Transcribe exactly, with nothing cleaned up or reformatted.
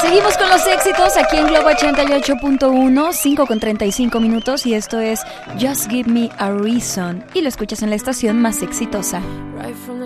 Seguimos con los éxitos aquí en Globo ochenta y ocho punto uno, cinco con treinta y cinco minutos, y esto es Just Give Me a Reason, y lo escuchas en la estación más exitosa.